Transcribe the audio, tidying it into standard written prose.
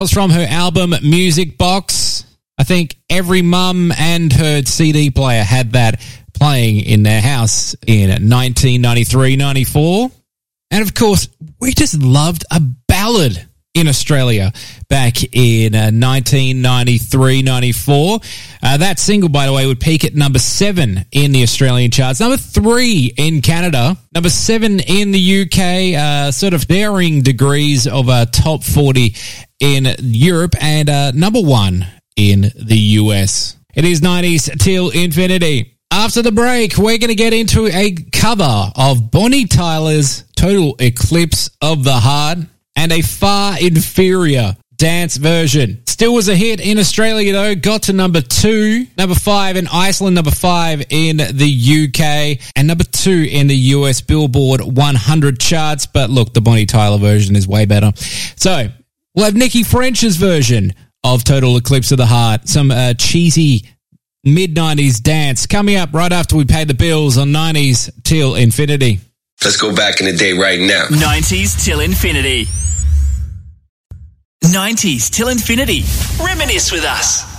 was from her album Music Box. I think every mum and her CD player had that playing in their house in 1993-94. And of course, we just loved a ballad in Australia back in 1993-94. That single, by the way, would peak at number 7 in the Australian charts, number 3 in Canada, number 7 in the UK, sort of varying degrees of a top 40 in Europe, and number 1 in the US. It is 90s till infinity. After the break, we're going to get into a cover of Bonnie Tyler's Total Eclipse of the Heart and a far inferior dance version. Still was a hit in Australia, though. Got to number 2, number 5 in Iceland, number 5 in the UK, and number 2 in the US Billboard 100 charts. But look, the Bonnie Tyler version is way better. So we'll have Nikki French's version of Total Eclipse of the Heart. Some cheesy mid-90s dance coming up right after we pay the bills on 90s till infinity. Let's go back in the day right now. 90s till infinity. 90s till infinity. Reminisce with us.